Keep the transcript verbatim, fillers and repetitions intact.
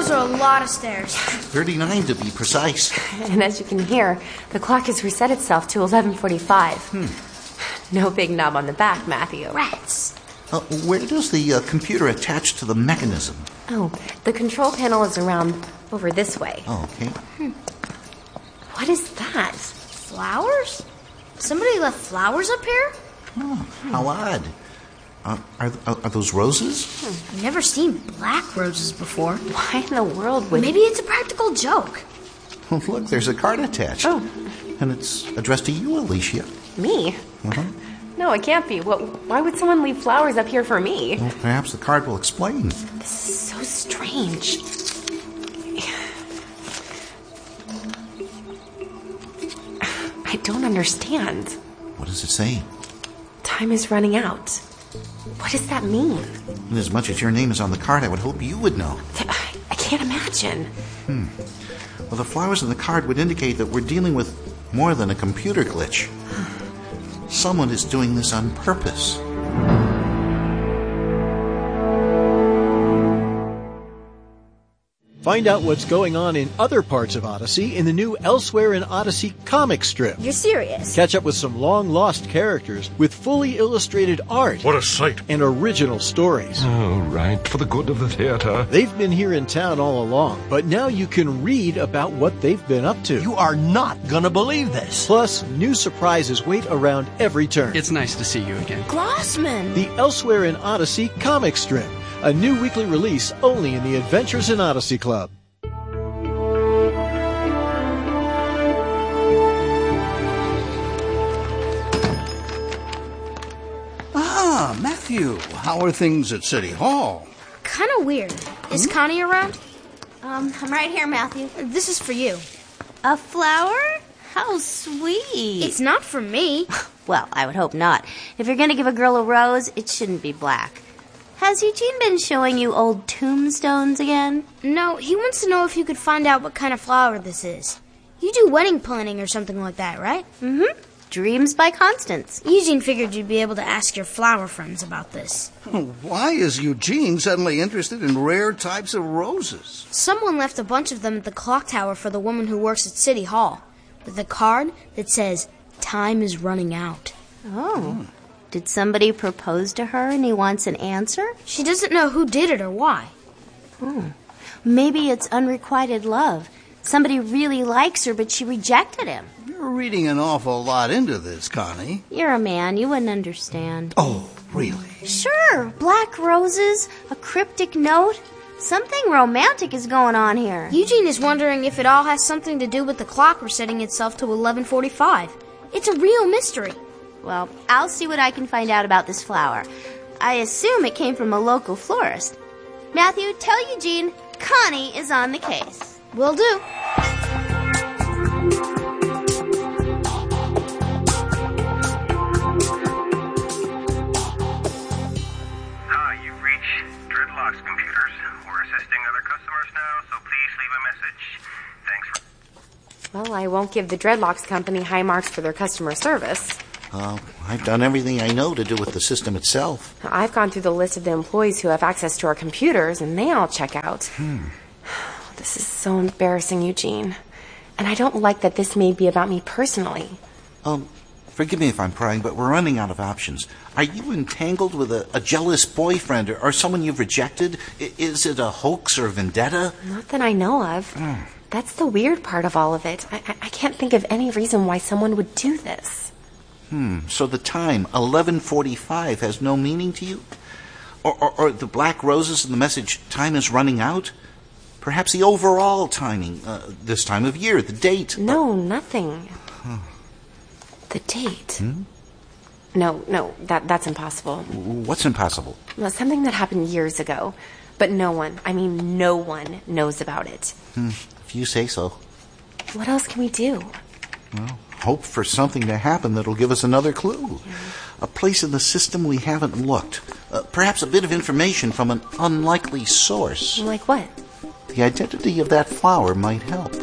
Those are a lot of stairs. thirty-nine to be precise. And as you can hear, the clock has reset itself to eleven forty-five. Hmm. No big knob on the back, Matthew. Rats. Uh, where does the uh, computer attach to the mechanism? Oh, the control panel is around over this way. Oh, okay. Hmm. What is that? Flowers? Somebody left flowers up here? Oh, how odd. Uh, are, are those roses? Hmm. I've never seen black roses before. Why in the world would... Maybe it's a practical joke. Oh, look, there's a card attached. Oh. And it's addressed to you, Alicia. Me? Uh-huh. No, it can't be. What, why would someone leave flowers up here for me? Well, perhaps the card will explain. This is so strange. I don't understand. What does it say? Time is running out. What does that mean? And as much as your name is on the card, I would hope you would know. I can't imagine. Hmm. Well, the flowers in the card would indicate that we're dealing with more than a computer glitch. Someone is doing this on purpose. Find out what's going on in other parts of Odyssey in the new Elsewhere in Odyssey comic strip. You're serious? Catch up with some long-lost characters with fully illustrated art. What a sight. And original stories. Oh, right, for the good of the theater. They've been here in town all along, but now you can read about what they've been up to. You are not gonna believe this. Plus, new surprises wait around every turn. It's nice to see you again. Glossman! The Elsewhere in Odyssey comic strip. A new weekly release only in the Adventures in Odyssey Club. Ah, Matthew, how are things at City Hall? Kind of weird. Is Connie around? Um, I'm right here, Matthew. This is for you. A flower? How sweet. It's not for me. Well, I would hope not. If you're going to give a girl a rose, it shouldn't be black. Has Eugene been showing you old tombstones again? No, he wants to know if you could find out what kind of flower this is. You do wedding planning or something like that, right? Mm-hmm. Dreams by Constance. Eugene figured you'd be able to ask your flower friends about this. Why is Eugene suddenly interested in rare types of roses? Someone left a bunch of them at the clock tower for the woman who works at City Hall, with a card that says, "Time is running out." Oh. Hmm. Did somebody propose to her and he wants an answer? She doesn't know who did it or why. Hmm. Maybe it's unrequited love. Somebody really likes her, but she rejected him. You're reading an awful lot into this, Connie. You're a man. You wouldn't understand. Oh, really? Sure. Black roses, a cryptic note. Something romantic is going on here. Eugene is wondering if it all has something to do with the clock resetting itself to eleven forty-five. It's a real mystery. Well, I'll see what I can find out about this flower. I assume it came from a local florist. Matthew, tell Eugene Connie is on the case. Will do. Hi, you've reached Dreadlock's computers. We're assisting other customers now, so please leave a message. Thanks for... Well, I won't give the Dreadlocks company high marks for their customer service. Uh, I've done everything I know to do with the system itself. I've gone through the list of the employees who have access to our computers, and they all check out. Hmm. This is so embarrassing, Eugene. And I don't like that this may be about me personally. Um, forgive me if I'm prying, but we're running out of options. Are you entangled with a, a jealous boyfriend or, or someone you've rejected? I, is it a hoax or vendetta? Not that I know of. Mm. That's the weird part of all of it. I, I, I can't think of any reason why someone would do this. Hmm, so the time, eleven forty-five, has no meaning to you? Or, or, or the black roses and the message, time is running out? Perhaps the overall timing, uh, this time of year, the date. No, uh, nothing. Huh. The date? Hmm? No, no, that that's impossible. What's impossible? Well, something that happened years ago. But no one, I mean no one, knows about it. Hmm, if you say so. What else can we do? Well, hope for something to happen that'll give us another clue. Yeah. A place in the system we haven't looked. Uh, perhaps a bit of information from an unlikely source. Like what? The identity of that flower might help.